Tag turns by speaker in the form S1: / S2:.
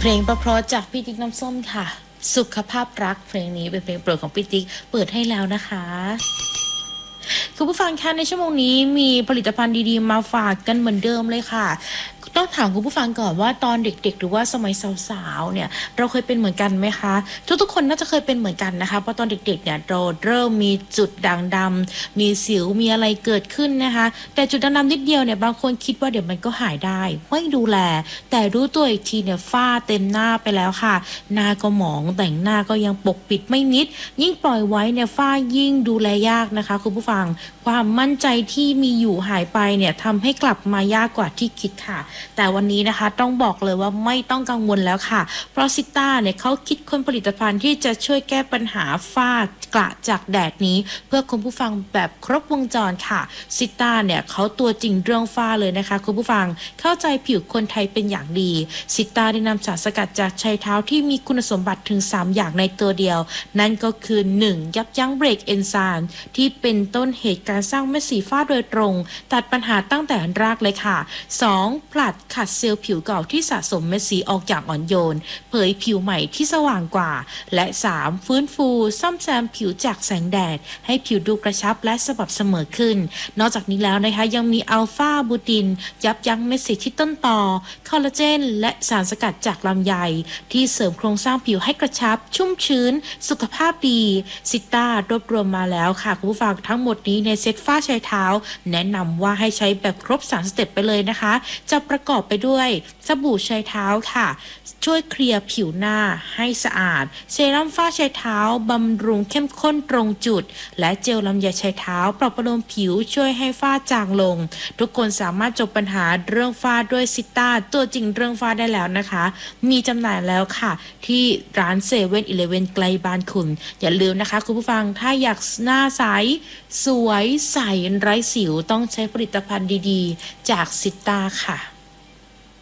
S1: เพลงเพราะๆจากพี่ติ๊กน้ำส้มค่ะสุขภาพรักเพลงนี้เป็นเพลงโปรดของพี่ติ๊กเปิดให้แล้วนะคะคุณผู้ฟังคะในชั่วโมงนี้มีผลิตภัณฑ์ดีๆมาฝากกันเหมือนเดิมเลยค่ะต้องถามคุณผู้ฟังก่อนว่าตอนเด็กๆหรือว่าสมัยสาวๆเนี่ยเราเคยเป็นเหมือนกันไหมคะทุกๆคนน่าจะเคยเป็นเหมือนกันนะคะเพราะตอนเด็กๆเนี่ยเราเริ่มมีจุดด่างดำมีสิวมีอะไรเกิดขึ้นนะคะแต่จุดด่างดำนิดเดียวเนี่ยบางคนคิดว่าเดี๋ยวมันก็หายได้ไม่ดูแลแต่รู้ตัวอีกทีเนี่ยฝ้าเต็มหน้าไปแล้วค่ะหน้าก็หมองแต่งหน้าก็ยังปกปิดไม่มิดยิ่งปล่อยไว้เนี่ยฝ้ายิ่งดูแลยากนะคะคุณผู้ฟังความมั่นใจที่มีอยู่หายไปเนี่ยทำให้กลับมายากกว่าที่คิดค่ะแต่วันนี้นะคะต้องบอกเลยว่าไม่ต้องกังวลแล้วค่ะเพราะซิต้าเนี่ยเขาคิดค้นผลิตภัณฑ์ที่จะช่วยแก้ปัญหาฝ้ากระจากแดดนี้เพื่อคุณผู้ฟังแบบครบวงจรค่ะซิต้าเนี่ยเขาตัวจริงเรื่องฝ้าเลยนะคะคุณผู้ฟังเข้าใจผิวคนไทยเป็นอย่างดีซิต้าได้นำสารสกัดจากไชเท้าที่มีคุณสมบัติถึง3อย่างในตัวเดียวนั่นก็คือ 1. ยับยั้งเบรกเอนไซม์ที่เป็นต้นเหตุการสร้างเม็ดสีฟ้าโดยตรงตัดปัญหาตั้งแต่รากเลยค่ะ 2. ผลัดขัดเซลล์ผิวเก่าที่สะสมเม็ดสีออกอย่างอ่อนโยนเผยผิวใหม่ที่สว่างกว่าและ 3. ฟื้นฟูซ่อมแซมผิวจากแสงแดดให้ผิวดูกระชับและสม่ำเสมอขึ้นนอกจากนี้แล้วนะคะยังมีอัลฟาบูตินยับยั้งเม็ดสีที่ต้นตอคอลลาเจนและสารสกัดจากลำไยที่เสริมโครงสร้างผิวให้กระชับชุ่มชื้นสุขภาพดีซิต้ารวบรวมมาแล้วค่ะคุณผู้ฟังทั้งหมดนี้ในเซ็ตฝ้าใช้เท้าแนะนำว่าให้ใช้แบบครบ3สเต็ปไปเลยนะคะจะประกอบไปด้วยสบู่ใช้เท้าค่ะช่วยเคลียร์ผิวหน้าให้สะอาดเซรั่มฝ้าใช้เท้าบำรุงเข้มข้นตรงจุดและเจลลำไยใช้เท้าปรับประโลมผิวช่วยให้ฝ้าจางลงทุกคนสามารถจบปัญหาเรื่องฝ้าด้วยซิต้าตัวจริงเรื่องฝ้าได้แล้วนะคะมีจำหน่ายแล้วค่ะที่ร้าน7-Eleven ใกล้บ้านคุณอย่าลืมนะคะคุณผู้ฟังถ้าอยากหน้าใสสวยใสไร้สิวต้องใช้ผลิตภัณฑ์ดีๆจากซิต้าค่ะ